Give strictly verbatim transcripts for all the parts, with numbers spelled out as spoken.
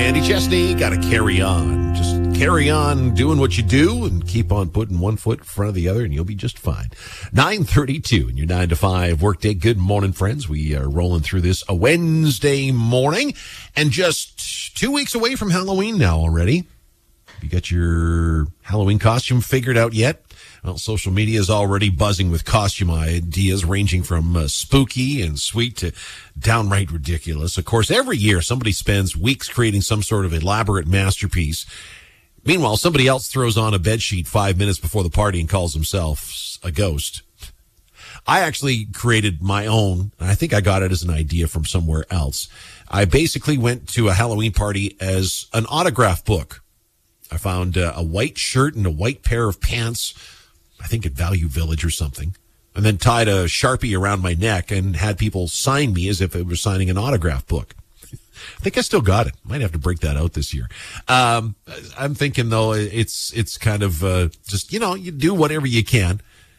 Randy Chesney, got to carry on. Just carry on doing what you do and keep on putting one foot in front of the other, and you'll be just fine. nine thirty-two in your nine to five workday. Good morning, friends. We are rolling through this a Wednesday morning, and just two weeks away from Halloween now already. You got your Halloween costume figured out yet? Well, social media is already buzzing with costume ideas ranging from uh, spooky and sweet to downright ridiculous. Of course, every year somebody spends weeks creating some sort of elaborate masterpiece. Meanwhile, somebody else throws on a bedsheet five minutes before the party and calls himself a ghost. I actually created my own, and I think I got it as an idea from somewhere else. I basically went to a Halloween party as an autograph book. I found uh, a white shirt and a white pair of pants, I think at Value Village or something, and then tied a Sharpie around my neck and had people sign me as if they were signing an autograph book. I think I still got it. Might have to break that out this year. Um, I'm thinking, though, it's it's kind of uh, just, you know, you do whatever you can.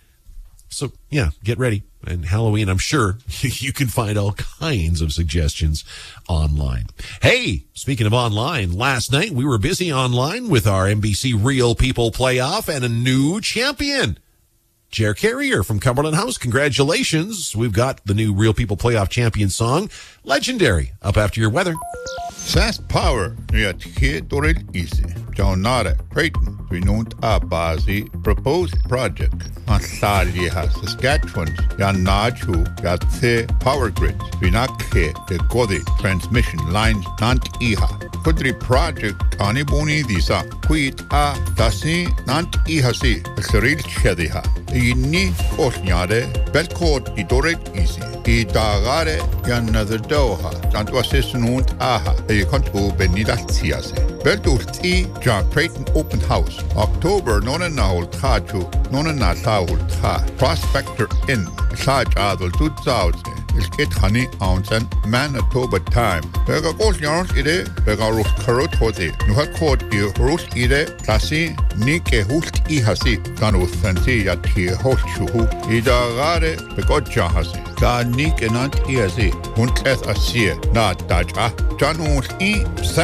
So, yeah, get ready. And Halloween, I'm sure you can find all kinds of suggestions online. Hey, speaking of online, last night we were busy online with our N B C Real People playoff and a new champion. Jer Carrier from Cumberland House, congratulations. We've got the new Real People playoff champion song, Legendary, up after your weather. Fast Power, yet here Doril Easy. Jaunara, Creighton, Renewed Abazi, proposed project. Masalia, Saskatchewan, Yanaju, Yatse Power Grids, Vinake, the Godi transmission lines, Nant Iha. Kudri project, Anibuni Disa, Quit A, Dasi, Nant Ihasi, Seril Shediha. Ini Osnyade, Belcourt, Idoret Easy. Idagare, Yanather Doha, Jantwasis Nunt Aha, a control Benidatiase. Belturti, John Creighton Open House, October, Nonanahul Taju, Nonanatahul Ta, Prospector Inn, Saj Adel Tutsaus, Ilkit Honey Ounce, Manitoba Time. Vega Gos Yarns Ide, Vega Rus Karot Hoti, Nuhakot, Rus Ide, Tasi, Nike Hust Ihasi, Ganu Santi Yati Hoshu, Idagare, Begoja Hasi, Da Nike Nant Ihasi, Hunteth Asia, Not Daja, Janus E.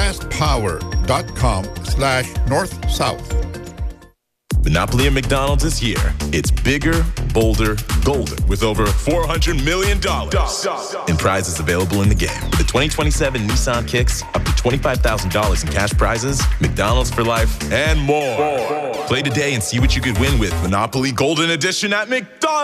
Fastpower.com slash north south. Monopoly at McDonald's this year. It's bigger, bolder, golden, with over four hundred million dollars in prizes available in the game. With the twenty twenty-seven Nissan Kicks, up to twenty-five thousand dollars in cash prizes, McDonald's for life, and more. more. Play today and see what you could win with Monopoly Golden Edition at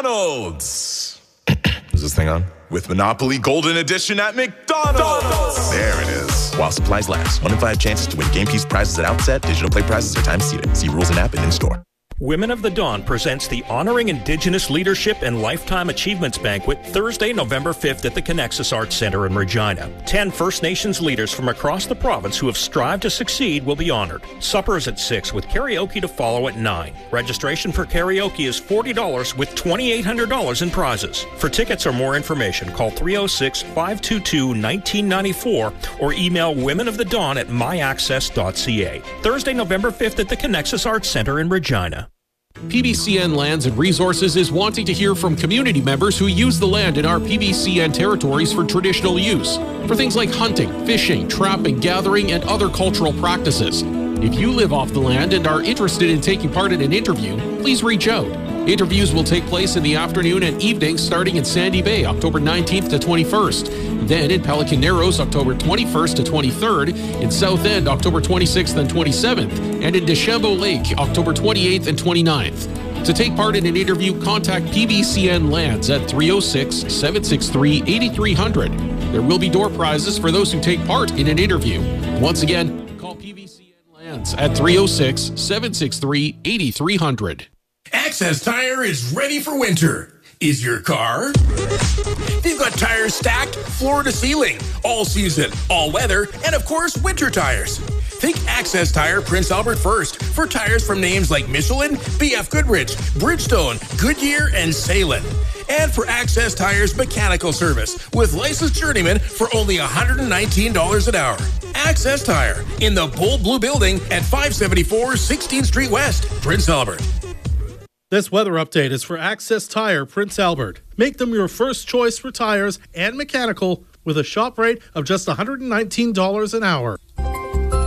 McDonald's. Is this thing on? With Monopoly Golden Edition at McDonald's. There it is. While supplies last. One in five chances to win game piece prizes at outset. Digital play prizes are time seated. See rules and app and in-store. Women of the Dawn presents the Honoring Indigenous Leadership and Lifetime Achievements Banquet Thursday, November fifth at the Connexus Arts Center in Regina. Ten First Nations leaders from across the province who have strived to succeed will be honored. Supper is at six with karaoke to follow at nine. Registration for karaoke is forty dollars with two thousand eight hundred dollars in prizes. For tickets or more information, call three oh six, five two two, one nine nine four or email women of the dawn at my access dot c a. Thursday, November fifth at the Connexus Arts Center in Regina. P B C N Lands and Resources is wanting to hear from community members who use the land in our P B C N territories for traditional use, for things like hunting, fishing, trapping, gathering, and other cultural practices. If you live off the land and are interested in taking part in an interview, please reach out. Interviews will take place in the afternoon and evening starting in Sandy Bay, October nineteenth to twenty-first. Then in Pelican Narrows, October twenty-first to twenty-third. In South End, October twenty-sixth and twenty-seventh. And in Deschambault Lake, October twenty-eighth and twenty-ninth. To take part in an interview, contact P B C N Lands at three oh six, seven six three, eight three zero zero. There will be door prizes for those who take part in an interview. Once again, call P B C N Lands at three oh six, seven six three, eight three zero zero. Access Tire is ready for winter. Is your car? They've got tires stacked floor to ceiling, all season, all weather, and of course, winter tires. Think Access Tire Prince Albert first for tires from names like Michelin, B F Goodrich, Bridgestone, Goodyear, and Salem. And for Access Tire's mechanical service with licensed journeyman for only one hundred nineteen dollars an hour. Access Tire in the Bold Blue Building at five seventy-four sixteenth Street West, Prince Albert. This weather update is for Access Tire Prince Albert. Make them your first choice for tires and mechanical with a shop rate of just one hundred nineteen dollars an hour.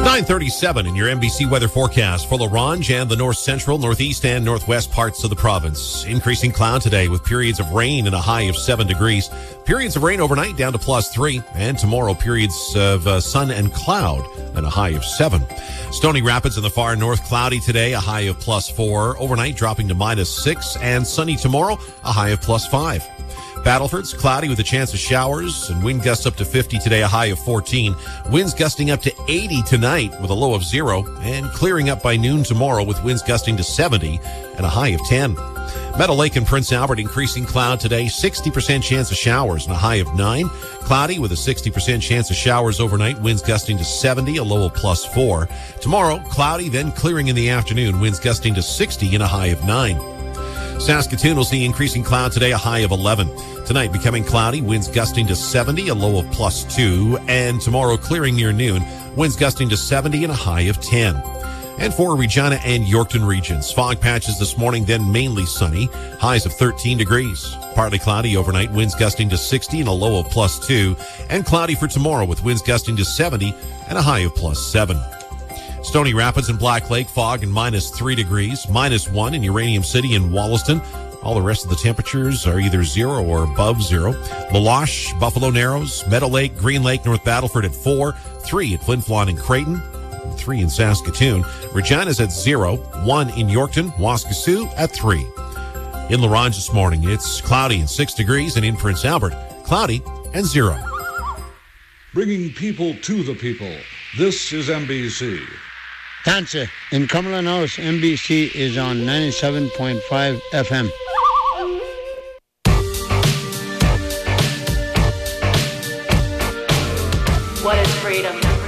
nine thirty-seven in your N B C weather forecast for La Ronge and the north central, northeast, and northwest parts of the province. Increasing cloud today with periods of rain and a high of seven degrees. Periods of rain overnight down to plus three. And tomorrow, periods of uh, sun and cloud and a high of seven. Stony Rapids in the far north, cloudy today, a high of plus four. Overnight dropping to minus six. And sunny tomorrow, a high of plus five. Battleford's cloudy with a chance of showers and wind gusts up to fifty today, a high of fourteen. Winds gusting up to eighty tonight with a low of zero, and clearing up by noon tomorrow with winds gusting to seventy and a high of ten. Meadow Lake and Prince Albert increasing cloud today, sixty percent chance of showers and a high of nine. Cloudy with a sixty percent chance of showers overnight, winds gusting to seventy, a low of plus four. Tomorrow, cloudy, then clearing in the afternoon, winds gusting to sixty and a high of nine. Saskatoon will see increasing cloud today, a high of eleven. Tonight becoming cloudy, winds gusting to seventy, a low of plus two. And tomorrow clearing near noon, winds gusting to seventy and a high of ten. And for Regina and Yorkton regions, fog patches this morning, then mainly sunny, highs of thirteen degrees. Partly cloudy overnight, winds gusting to sixty and a low of plus two. And cloudy for tomorrow with winds gusting to seventy and a high of plus seven. Stony Rapids and Black Lake, fog and minus three degrees, minus one in Uranium City and Wollaston. All the rest of the temperatures are either zero or above zero. Meloche, Buffalo Narrows, Meadow Lake, Green Lake, North Battleford at four, three at Flin Flon and Creighton, three in Saskatoon. Regina's at zero, one in Yorkton, Waskesiu at three. In La Ronge this morning, it's cloudy and six degrees, and in Prince Albert, cloudy and zero. Bringing people to the people. This is N B C. Tanse in Cumberland House, N B C is on ninety-seven point five F M. What is freedom?